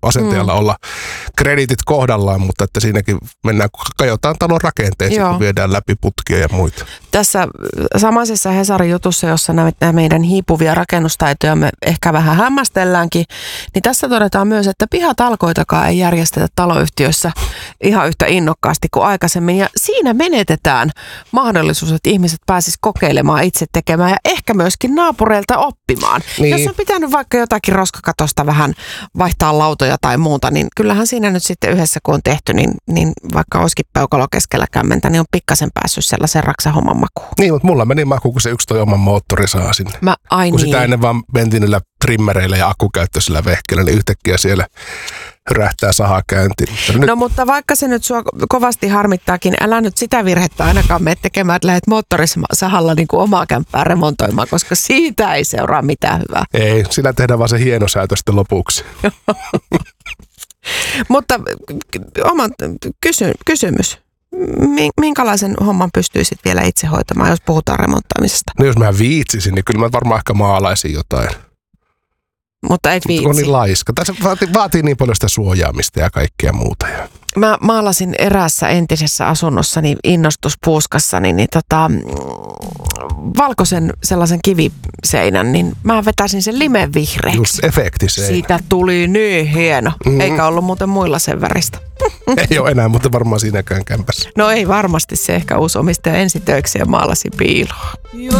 asenteella olla krediitit kohdallaan, mutta että siinäkin mennään, kajotaan talon rakenteisiin, kun viedään läpi putkia ja muita. Tässä samaisessa Hesarin jutussa, jossa näitä meidän hiipuvia rakennustaitoja me ehkä vähän hämmästelläänkin, niin tässä todetaan myös, että pihatalkoitakaan ei järjestetä taloyhtiöissä ihan yhtä innokkaasti kuin aikaisemmin. Ja siinä menetetään mahdollisuus, että ihmiset pääsisivät kokeilemaan itse tekemään ja ehkä myöskin naapureilta oppimaan. Niin. Jos on pitänyt vaikka jotakin roskakatosta vähän vaihtaa lautoja tai muuta, niin kyllähän siinä nyt sitten yhdessä kun on tehty, niin vaikka olisikin peukalo keskellä kämmentä, niin on pikkasen päässyt sellaisen raksahomman makuun. Niin, mutta mulla meni maku, kun se yksi toi oman moottori saa sinne. Kun sitä ennen vaan mentiin niillä trimmereillä ja akkukäyttöisillä vehkeillä, niin yhtäkkiä siellä hyrähtää saha käyntiin. No mutta vaikka se nyt sua kovasti harmittaakin, älä nyt sitä virhettä ainakaan mene tekemään, että lähdet moottorisahalla niin kuin omaa kämppää remontoimaan, koska siitä ei seuraa mitään hyvää. Ei, sillä tehdään vaan se hieno säätö sitten lopuksi. Mutta kysymys. Minkälaisen homman pystyisit vielä itse hoitamaan, jos puhutaan remonttaamisesta? No jos mä viitsisin, niin kyllä mä varmaan ehkä maalaisin jotain. Mutta et viitsi. On niin laiska. Tässä vaatii niin paljon sitä suojaamista ja kaikkea muuta. Mä maalasin eräässä entisessä asunnossani innostuspuuskassani valkoisen sellaisen kiviseinän, niin mä vetäisin sen limevihreäksi. Just efektiseinä. Siitä tuli niin hieno. Eikä ollut muuten muilla sen väristä. Ei ole enää, mutta varmaan siinäkään kämpässä. No ei varmasti, se ehkä uusi omistaja ensitöiksi ja maalasi piiloa.